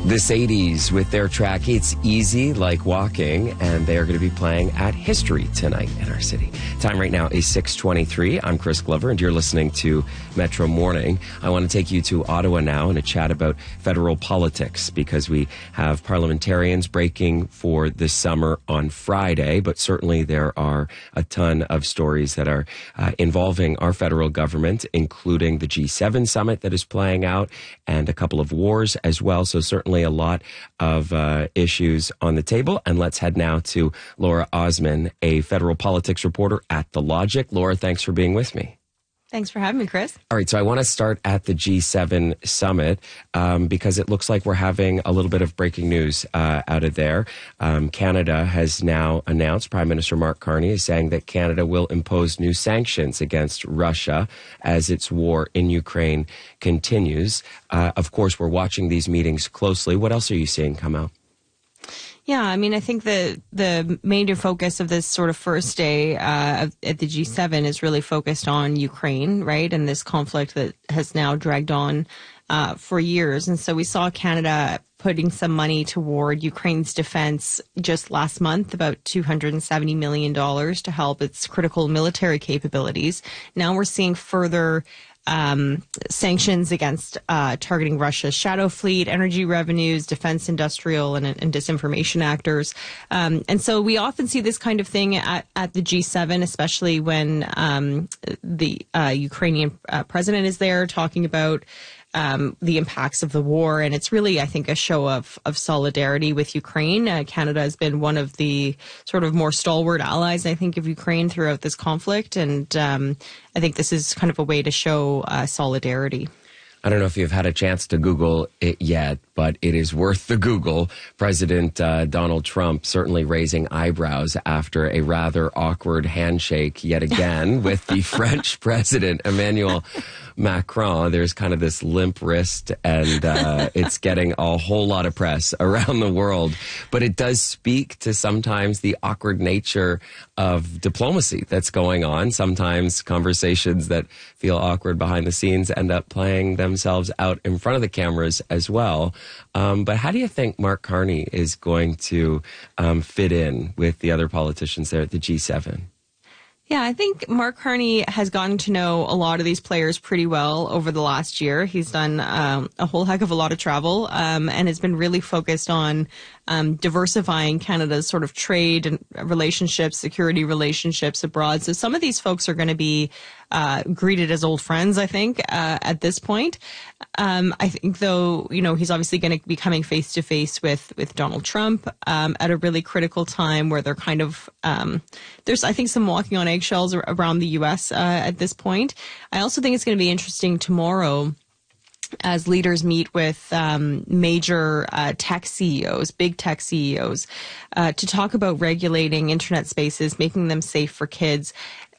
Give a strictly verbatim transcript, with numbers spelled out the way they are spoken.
The Sadies with their track It's Easy Like Walking, and they are going to be playing at History tonight in our city. Time right now is six twenty-three. I'm Chris Glover, and you're listening to Metro Morning. I want to take you to Ottawa now and a chat about federal politics, because we have parliamentarians breaking for the summer on Friday, but certainly there are a ton of stories that are uh, involving our federal government, including the G seven summit that is playing out and a couple of wars as well. So certainly a lot of uh, issues on the table. And let's head now to Laura Osman, a federal politics reporter at The Logic. Laura, thanks for being with me. Thanks for having me, Chris. All right, so I want to start at the G seven summit um, because it looks like we're having a little bit of breaking news uh, out of there. Um, Canada has now announced, Prime Minister Mark Carney is saying that Canada will impose new sanctions against Russia as its war in Ukraine continues. Uh, of course, we're watching these meetings closely. What else are you seeing come out? Yeah, I mean, I think the the major focus of this sort of first day uh, at the G seven is really focused on Ukraine, right? And this conflict that has now dragged on uh, for years. And so we saw Canada putting some money toward Ukraine's defense just last month, about two hundred seventy million dollars to help its critical military capabilities. Now we're seeing further Um, sanctions against uh, targeting Russia's shadow fleet, energy revenues, defense industrial and, and disinformation actors. Um, and so we often see this kind of thing at, at the G seven, especially when um, the uh, Ukrainian uh, president is there talking about Um, the impacts of the war. And it's really, I think, a show of, of solidarity with Ukraine. Uh, Canada has been one of the sort of more stalwart allies, I think, of Ukraine throughout this conflict. And um, I think this is kind of a way to show uh, solidarity. I don't know if you've had a chance to Google it yet, but it is worth the Google. President uh, Donald Trump certainly raising eyebrows after a rather awkward handshake yet again with the French president, Emmanuel Macron. There's kind of this limp wrist, and uh, it's getting a whole lot of press around the world. But it does speak to sometimes the awkward nature of diplomacy that's going on. Sometimes conversations that feel awkward behind the scenes end up playing themselves out in front of the cameras as well. Um, but how do you think Mark Carney is going to um, fit in with the other politicians there at the G seven? Yeah, I think Mark Carney has gotten to know a lot of these players pretty well over the last year. He's done um, a whole heck of a lot of travel um, and has been really focused on um, diversifying Canada's sort of trade and relationships, security relationships abroad. So some of these folks are going to be uh, greeted as old friends, I think, uh, at this point. Um, I think, though, you know, he's obviously going to be coming face to face with with Donald Trump um, at a really critical time where they're kind of um, there's, I think, some walking on eggshells around the U S uh, at this point. I also think it's going to be interesting tomorrow as leaders meet with um, major uh, tech C E Os, big tech C E Os, uh, to talk about regulating internet spaces, making them safe for kids.